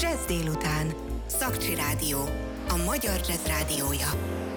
Jazz délután. Szakcsi Rádió. A magyar jazz rádiója.